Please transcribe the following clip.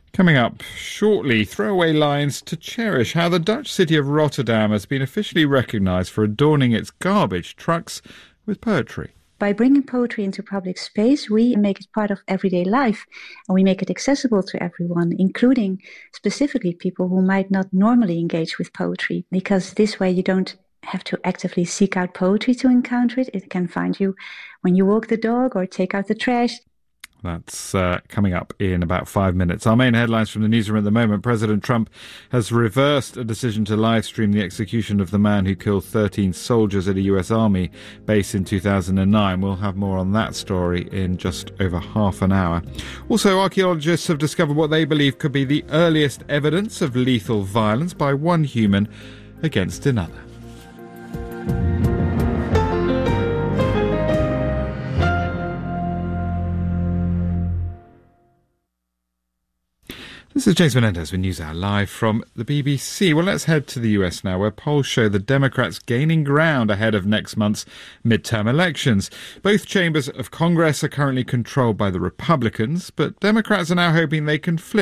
Coming up shortly, throwaway lines to cherish how the Dutch city of Rotterdam has been officially recognised for adorning its garbage trucks with poetry. By bringing poetry into public space, we make it part of everyday life, and we make it accessible to everyone, including specifically people who might not normally engage with poetry, because this way you don't have to actively seek out poetry to encounter it. It can find you when you walk the dog or take out the trash. That's coming up in about 5 minutes. Our main headlines from the newsroom at the moment. President Trump has reversed a decision to live stream the execution of the man who killed 13 soldiers at a US Army base in 2009. We'll have more on that story in just over half an hour. Also, archaeologists have discovered what they believe could be the earliest evidence of lethal violence by one human against another. This is James Menendez with NewsHour live from the BBC. Well, let's head to the US now, where polls show the Democrats gaining ground ahead of next month's midterm elections. Both chambers of Congress are currently controlled by the Republicans, but Democrats are now hoping they can flip